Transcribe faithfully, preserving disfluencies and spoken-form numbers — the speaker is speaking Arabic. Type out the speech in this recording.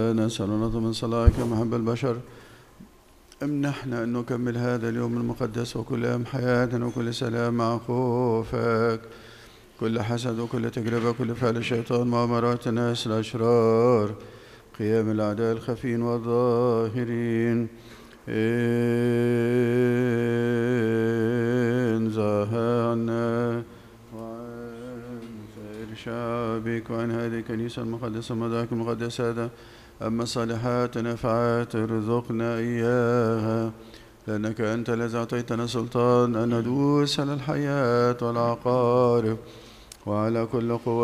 نسأل ونطلب من صلاحك يا محب البشر امنحنا أن نكمل هذا اليوم المقدس وكل أيام حياتنا وكل سلام مع خوفك، كل حسد وكل تجربة وكل فعل الشيطان مؤامرات الناس الأشرار، قيام الأعداء الخفين والظاهرين. انزه عنا وعن سائر شعبك وعن هذه الكنيسة المقدسة ومذاك المقدس هذا، أما صالحات نفعات ارزقنا إياها، لأنك أنت الذي أعطيتنا سلطان أن ندوس على الحياة والعقارب وعلى كل قوة